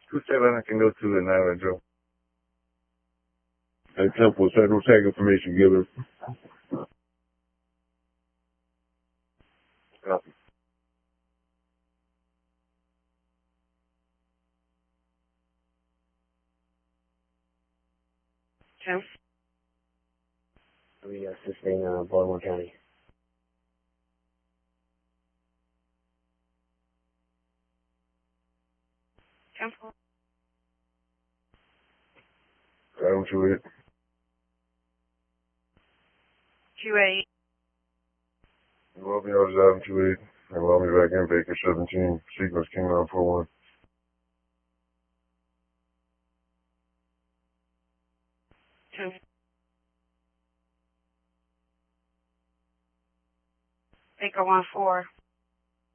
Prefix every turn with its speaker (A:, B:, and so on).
A: 27, I can go to the Atlanta, Joe.
B: And Temple, Central Tag information given.
A: Copy.
C: Tim?
D: We assisting Baltimore County.
C: Tim?
B: Adam 28.
C: 2-8.
B: Involve me out as Adam 28. Involve me back in Baker 17. Sequence King 941.
C: Tim? Baker 1-4.